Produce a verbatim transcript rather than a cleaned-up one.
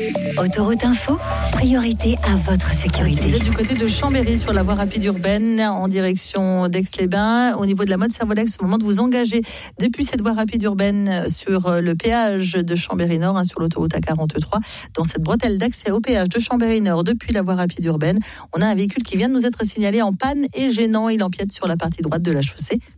Autoroute Info, priorité à votre sécurité. Si vous êtes du côté de Chambéry sur la voie rapide urbaine en direction d'Aix-les-Bains, au niveau de la mode Servolex, c'est le moment de vous engager depuis cette voie rapide urbaine sur le péage de Chambéry-Nord, hein, sur l'autoroute A quarante-trois, dans cette bretelle d'accès au péage de Chambéry-Nord depuis la voie rapide urbaine. On a un véhicule qui vient de nous être signalé en panne et gênant. Il empiète sur la partie droite de la chaussée.